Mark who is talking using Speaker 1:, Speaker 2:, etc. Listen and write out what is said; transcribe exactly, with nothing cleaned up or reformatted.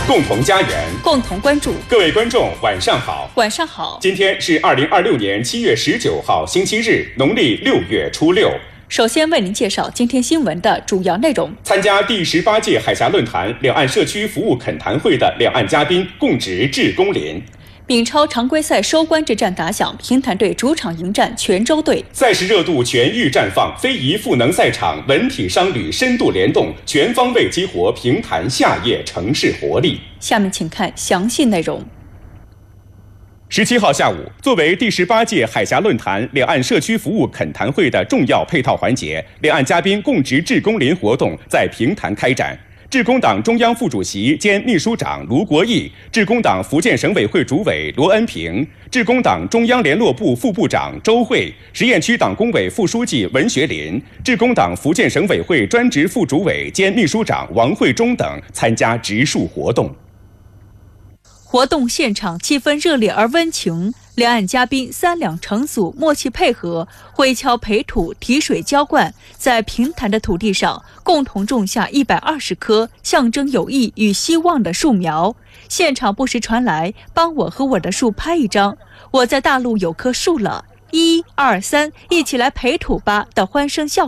Speaker 1: 共同家园，
Speaker 2: 共同关注。
Speaker 1: 各位观众，晚上好！
Speaker 2: 晚上好！
Speaker 1: 今天是二零二六年七月十九号，星期日，农历六月初六。
Speaker 2: 首先为您介绍今天新闻的主要内容。
Speaker 1: 参加第十八届海峡论坛两岸社区服务恳谈会的两岸嘉宾共值致公联。
Speaker 2: 闽超常规赛收官之战打响，平潭队主场迎战泉州队。
Speaker 1: 赛事热度全域绽放，非遗赋能赛场文体商旅深度联动，全方位激活平潭下夜城市活力。
Speaker 2: 下面请看详细内容。
Speaker 1: 十七号下午，作为第十八届海峡论坛两岸社区服务恳谈会的重要配套环节，两岸嘉宾共值致公联活动在平潭开展。致公党中央副主席兼秘书长卢国义，致公党福建省委会主委罗恩平，致公党中央联络部副部长周慧，实验区党工委副书记文学林，致公党福建省委会专职副主委兼秘书长王慧忠等参加植树活动。
Speaker 2: 活动现场气氛热烈而温情，两岸嘉宾三两成组，默契配合，挥锹培土，提水浇灌，在平潭的土地上共同种下一百二十棵象征友谊与希望的树苗。现场不时传来“帮我和我的树拍一张，我在大陆有棵树了，一二三，一起来培土吧”的欢声笑